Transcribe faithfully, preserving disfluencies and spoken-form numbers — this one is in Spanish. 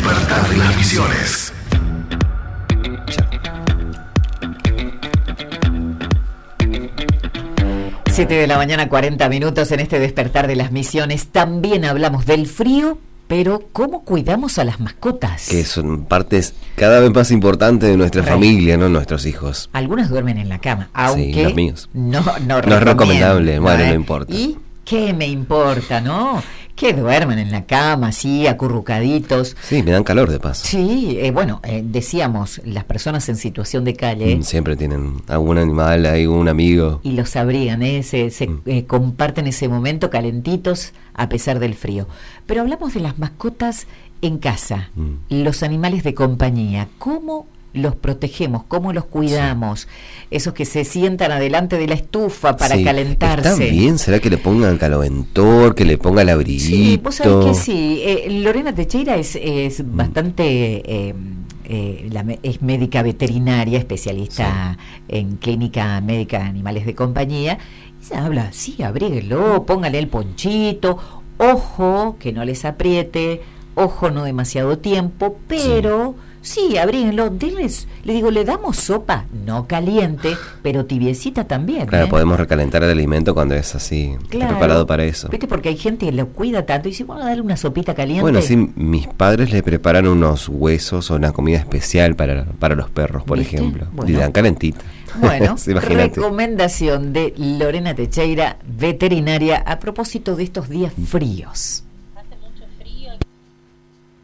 despertar de las misiones. siete de la mañana, cuarenta minutos en este despertar de las misiones. También hablamos del frío, pero ¿cómo cuidamos a las mascotas? Que son partes cada vez más importantes de nuestra Re. familia, ¿no? Nuestros hijos. Algunas duermen en la cama, aunque Sí, los míos. no, no, No es recomendable, bueno, ¿eh? no importa. ¿Y qué me importa, no? Que duermen en la cama, así, acurrucaditos. Sí, me dan calor de paso. Sí, eh, bueno, eh, decíamos, las personas en situación de calle... Mm, siempre tienen algún animal, algún amigo. Y los abrigan, ¿eh? se, se Mm. eh, comparten ese momento calentitos a pesar del frío. Pero hablamos de las mascotas en casa, Mm. los animales de compañía. ¿Cómo los protegemos? ¿Cómo los cuidamos? Sí. Esos que se sientan adelante de la estufa para Sí. calentarse. ¿Está bien? ¿Será que le pongan caloventor, que le ponga el abriguito? Sí, vos sabés que sí. Eh, Lorena Teixeira es, es mm. bastante... Eh, Eh, la, es médica veterinaria, especialista sí. en clínica médica de animales de compañía. Ella habla, sí, abríguelo, póngale el ponchito, ojo, que no les apriete, ojo, no demasiado tiempo, pero sí, sí abríguenlo, denles, le digo, le damos sopa, no caliente, pero tibiecita también. Claro, ¿eh? podemos recalentar el alimento cuando es así, claro, preparado para eso. Viste, porque hay gente que lo cuida tanto y dice, bueno, dale una sopita caliente. Bueno, sí, mis padres le preparan unos huesos o una comida especial para, para los perros, por ¿viste? Ejemplo. Bueno. Y dan calentita. Bueno, sí, recomendación de Lorena Teixeira, veterinaria, a propósito de estos días fríos.